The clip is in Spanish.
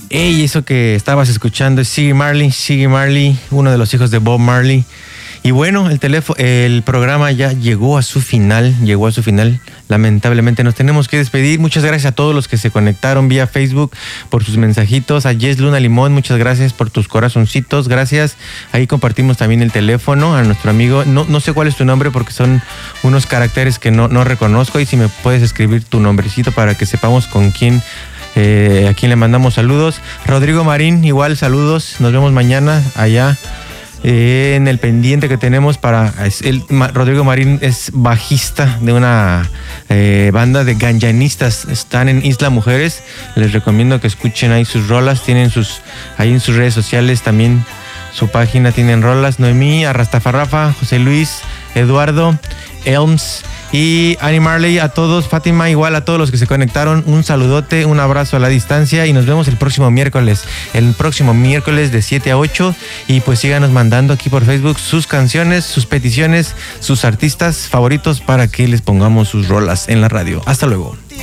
Ey, eso que estabas escuchando es Ziggy Marley, uno de los hijos de Bob Marley. Y bueno, el programa ya llegó a su final. Lamentablemente nos tenemos que despedir. Muchas gracias a todos los que se conectaron vía Facebook por sus mensajitos. A Jess Luna Limón, muchas gracias por tus corazoncitos. Gracias. Ahí compartimos también el teléfono a nuestro amigo. No sé cuál es tu nombre porque son unos caracteres que no reconozco. Y si me puedes escribir tu nombrecito para que sepamos con quién. A quien le mandamos saludos. Rodrigo Marín, igual saludos. Nos vemos mañana allá en el pendiente que tenemos Rodrigo Marín es bajista de una banda de ganjanistas. Están en Isla Mujeres. Les recomiendo que escuchen ahí sus rolas. Tienen ahí en sus redes sociales también su página. Tienen rolas. Noemí, Arrastafarrafa, José Luis, Eduardo, Elms y Annie Marley, a todos, Fátima, igual a todos los que se conectaron, un saludote, un abrazo a la distancia y nos vemos el próximo miércoles de 7 a 8 y pues síganos mandando aquí por Facebook sus canciones, sus peticiones, sus artistas favoritos para que les pongamos sus rolas en la radio. Hasta luego.